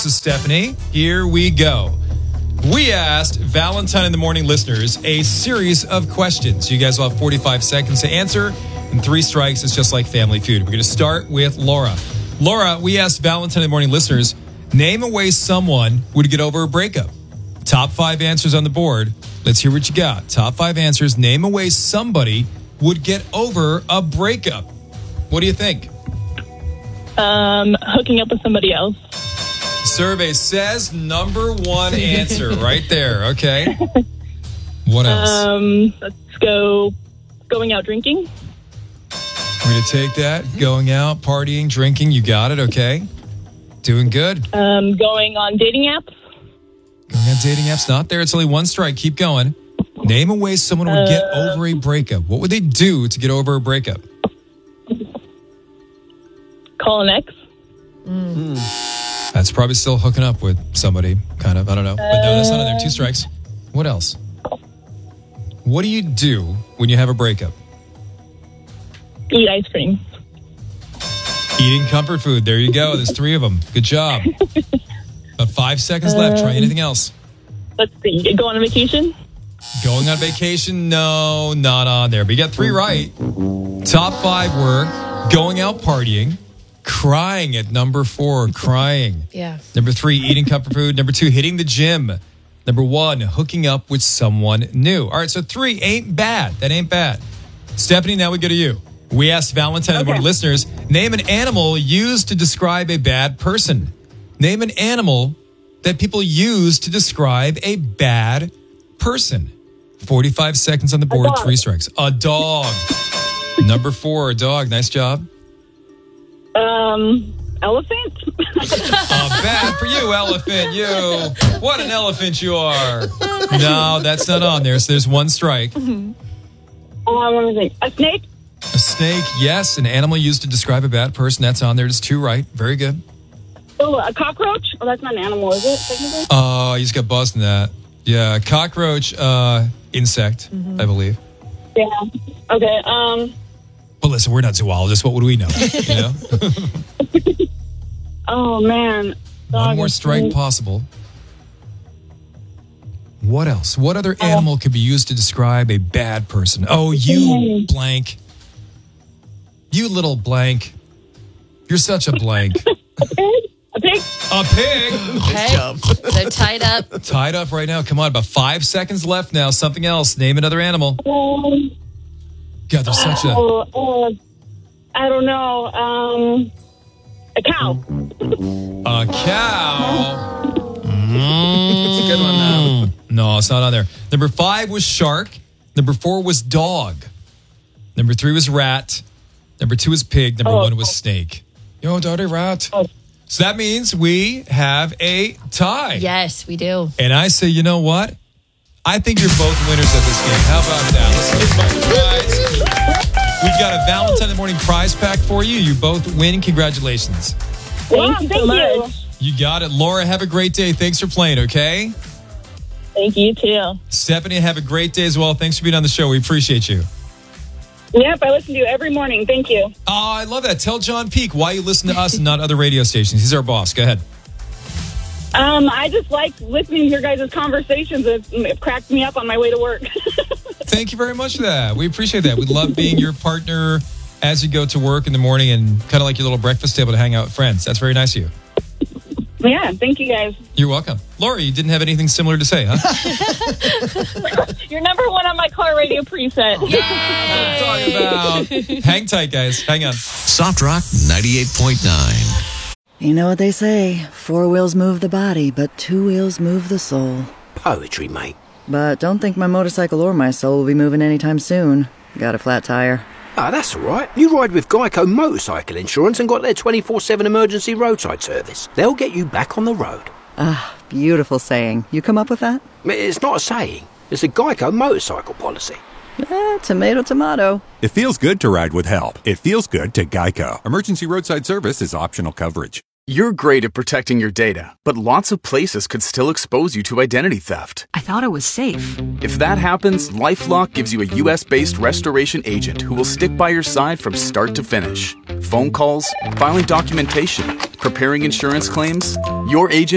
This is Stephanie. Here we go. We asked Valentine in the Morning listeners a series of questions. You guys will have 45 seconds to answer. And 3 strikes is just like Family Feud. We're going to start with Laura. Laura, we asked Valentine in the Morning listeners, name a way someone would get over a breakup. Top 5 answers on the board. Let's hear what you got. Top 5 answers. Name a way somebody would get over a breakup. What do you think? Hooking up with somebody else. Survey says number 1 answer right there. Okay. What else? Let's go going out drinking. We're going to take that. Going out, partying, drinking. You got it. Okay. Doing good. Going on dating apps. Going on dating apps. Not there. It's only 1 strike. Keep going. Name a way someone would get over a breakup. What would they do to get over a breakup? Call an ex. That's probably still hooking up with somebody, kind of. I don't know. But no, that's not in there. 2 strikes. What else? What do you do when you have a breakup? Eat ice cream. Eating comfort food. There you go. There's 3 of them. Good job. 5 seconds left. Try anything else. Let's see. Go on a vacation. Going on vacation? No, not on there. But you got 3 right. Top 5 were going out partying, crying at number 4, crying. Yeah. Number 3, eating comfort food. Number 2, hitting the gym. Number 1, hooking up with someone new. All right, so 3 ain't bad. That ain't bad. Stephanie, now we go to you. We asked Valentine and Morning listeners, name an animal used to describe a bad person. Name an animal that people use to describe a bad person. 45 seconds on the board, 3 strikes. A dog. Number 4, a dog. Nice job. Elephant. Bad for you, elephant. You. What an elephant you are. No, that's not on there. So there's 1 strike. What was it? A snake. A snake, yes. An animal used to describe a bad person. That's on there. There's 2 right. Very good. Oh, a cockroach. Oh, that's not an animal, is it? Technically? You just got buzzed in that. Yeah, cockroach, insect, I believe. Yeah. Okay. But listen, we're not zoologists. What would we know? You know? Oh man. 1 more strike possible. What else? What other animal could be used to describe a bad person? Oh, you blank. You little blank. You're such a blank. A pig. A pig. Nice job. They're tied up. Tied up right now. Come on, about 5 seconds left now. Something else. Name another animal. God, there's such a... I don't know. A cow. A cow. It's a good one, though. No, it's not on there. Number 5 was shark. Number 4 was dog. Number 3 was rat. Number 2 was pig. Number 1 was snake. Yo, dirty rat. So that means we have a tie. Yes, we do. And I say, you know what? I think you're both winners of this game. How about that? Let's get my prize. We've got a Valentine in the Morning prize pack for you. You both win. Congratulations. Thank you so much. You got it. Laura, have a great day. Thanks for playing, okay? Thank you, too. Stephanie, have a great day as well. Thanks for being on the show. We appreciate you. Yep, I listen to you every morning. Thank you. Oh, I love that. Tell John Peake why you listen to us and not other radio stations. He's our boss. Go ahead. I just like listening to your guys' conversations. It cracked me up on my way to work. Thank you very much for that. We appreciate that. We love being your partner as you go to work in the morning and kind of like your little breakfast table to hang out with friends. That's very nice of you. Yeah, thank you guys. You're welcome. Laura, you didn't have anything similar to say, huh? You're number 1 on my car radio preset. That's what I'm talking about. Hang tight, guys. Hang on. Soft Rock 98.9. You know what they say, 4 wheels move the body, but 2 wheels move the soul. Poetry, mate. But don't think my motorcycle or my soul will be moving anytime soon. Got a flat tire. Ah, that's all right. You ride with Geico Motorcycle Insurance and got their 24/7 emergency roadside service. They'll get you back on the road. Ah, beautiful saying. You come up with that? It's not a saying. It's a Geico motorcycle policy. Tomato, tomato. It feels good to ride with help. It feels good to Geico. Emergency roadside service is optional coverage. You're great at protecting your data, but lots of places could still expose you to identity theft. I thought it was safe. If that happens, LifeLock gives you a U.S.-based restoration agent who will stick by your side from start to finish. Phone calls, filing documentation, preparing insurance claims. Your agent